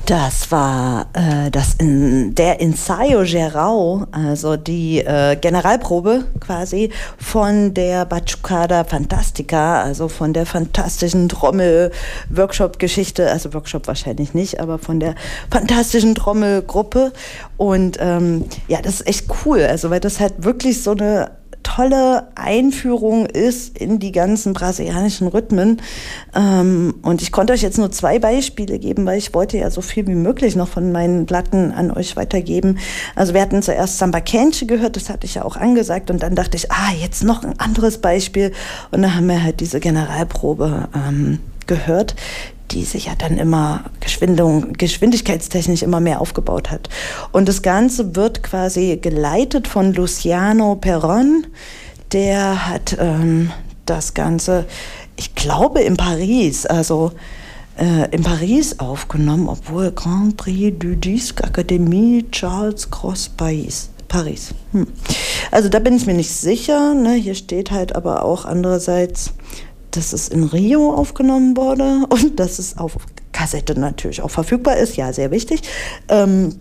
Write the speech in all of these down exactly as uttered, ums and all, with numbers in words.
Das war äh, das in, der Ensayo Geral, also die äh, Generalprobe quasi von der Batucada Fantastica, also von der fantastischen Trommel-Workshop-Geschichte, also Workshop wahrscheinlich nicht, aber von der fantastischen Trommelgruppe. Und ähm, ja, das ist echt cool, also weil das halt wirklich so eine tolle Einführung ist in die ganzen brasilianischen Rhythmen. Ähm, und ich konnte euch jetzt nur zwei Beispiele geben, weil ich wollte ja so viel wie möglich noch von meinen Platten an euch weitergeben. Also wir hatten zuerst Samba Canche gehört, das hatte ich ja auch angesagt. Und dann dachte ich, ah, jetzt noch ein anderes Beispiel. Und dann haben wir halt diese Generalprobe ähm, gehört, die sich ja dann immer Geschwindung, geschwindigkeitstechnisch immer mehr aufgebaut hat. Und das Ganze wird quasi geleitet von Luciano Peron. Der hat ähm, das Ganze, ich glaube, in Paris, also äh, in Paris aufgenommen, obwohl Grand Prix du Disque Académie Charles Cros Paris. Paris. Hm. Also da bin ich mir nicht sicher. Ne? Hier steht halt aber auch andererseits, dass es in Rio aufgenommen wurde und dass es auf Kassette natürlich auch verfügbar ist. Ja, sehr wichtig. Ähm,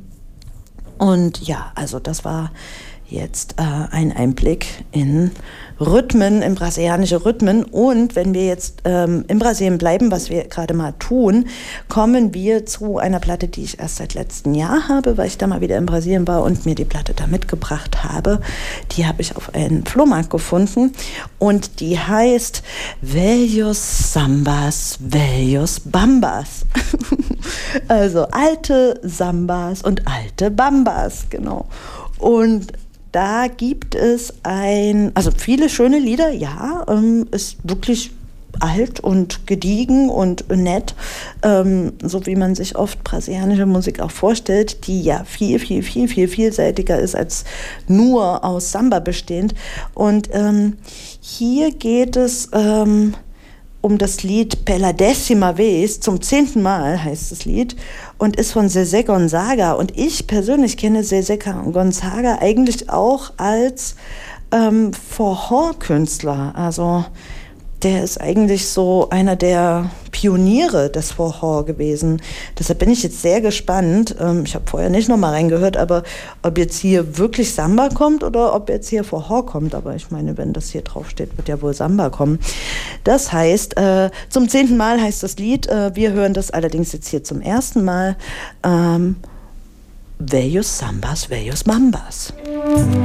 und ja, also das war jetzt äh, ein Einblick in Rhythmen, in brasilianische Rhythmen. Und wenn wir jetzt ähm, in Brasilien bleiben, was wir gerade mal tun, kommen wir zu einer Platte, die ich erst seit letztem Jahr habe, weil ich da mal wieder in Brasilien war und mir die Platte da mitgebracht habe. Die habe ich auf einem Flohmarkt gefunden und die heißt Velhos Sambas, Velhos Bambas. Also alte Sambas und alte Bambas, genau. Und da gibt es ein, also viele schöne Lieder, ja, ähm, ist wirklich alt und gediegen und nett, ähm, so wie man sich oft brasilianische Musik auch vorstellt, die ja viel, viel, viel, viel vielseitiger ist als nur aus Samba bestehend. Und ähm, hier geht es ähm, um das Lied Pela Décima Vez, zum zehnten Mal heißt das Lied und ist von Zezé Gonzaga. Und ich persönlich kenne Zezé Gonzaga eigentlich auch als ähm, Forró-Künstler. Also der ist eigentlich so einer der Pioniere des Forró gewesen. Deshalb bin ich jetzt sehr gespannt. Ähm, ich habe vorher nicht nochmal reingehört, aber ob jetzt hier wirklich Samba kommt oder ob jetzt hier Forró kommt. Aber ich meine, wenn das hier drauf steht, wird ja wohl Samba kommen. Das heißt, äh, zum zehnten Mal heißt das Lied. Äh, wir hören das allerdings jetzt hier zum ersten Mal. Ähm, Velhos Sambas, Velhos Bambas.